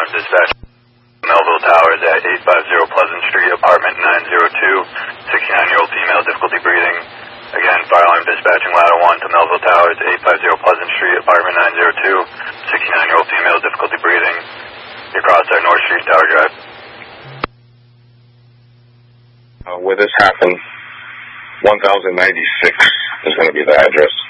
alarm dispatch. Melville Towers at 850 Pleasant Street, apartment 902. 69-year-old female, difficulty breathing. Again, fire alarm dispatching ladder 1 to Melville Towers, 850 Pleasant Street, apartment 902. 69-year-old female, difficulty breathing. You crossed our North Street, Tower Drive. Where this happened, 1096 is going to be the address.